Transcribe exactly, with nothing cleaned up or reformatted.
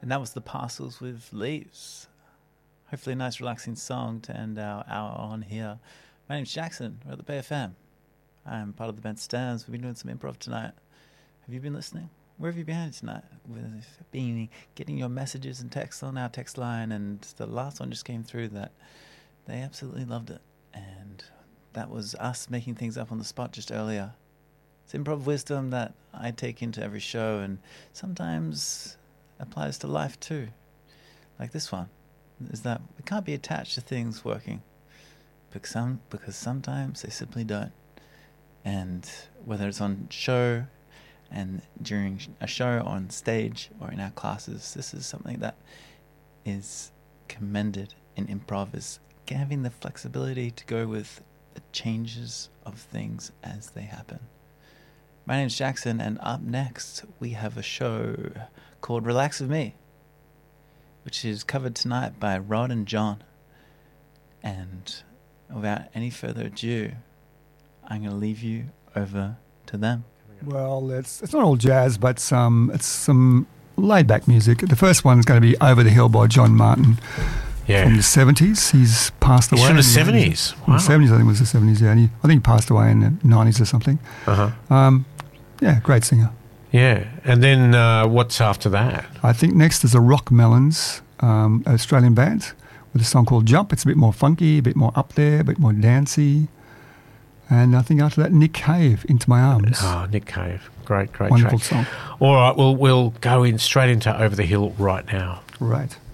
And that was The Parcels with Leaves. Hopefully a nice relaxing song to end our hour on here. My name's Jackson. We're at the Bay F M. I'm part of the band Stans. We've been doing some improv tonight. Have you been listening? Where have you been tonight? We've been getting your messages and texts on our text line, and the last one just came through that they absolutely loved it. And that was us making things up on the spot just earlier. It's improv wisdom that I take into every show and sometimes applies to life too. Like this one, is that we can't be attached to things working because, some, because sometimes they simply don't. And whether it's on show and during a show or on stage or in our classes, this is something that is commended in improv, is having the flexibility to go with the changes of things as they happen. My name's Jackson, and up next we have a show called Relax With Me, which is covered tonight by Rod and John. And without any further ado, I'm going to leave you over to them. Well, it's it's not all jazz, but some it's some laid-back music. The first one is going to be Over the Hill by John Martin. Yeah. From the seventies. He's passed away. He's from the seventies. Wow. The seventies, I think it was the seventies, yeah. And he, I think he passed away in the nineties or something. Uh-huh. Um, yeah, great singer. Yeah. And then uh, what's after that? I think next is the Rock Melons, um, Australian band, with a song called Jump. It's a bit more funky, a bit more up there, a bit more dancey. And I think after that, Nick Cave, Into My Arms. Oh, Nick Cave. Great, great Wonderful track. song. All right, well, we'll go in straight into Over the Hill right now. Right.